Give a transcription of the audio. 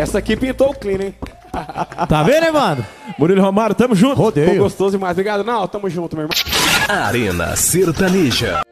Essa aqui pintou o clean, hein? Tá vendo, Evandro? Murilo Romário, tamo junto. Ficou gostoso demais. Obrigado, não. Tamo junto, meu irmão. Arena Sertaneja.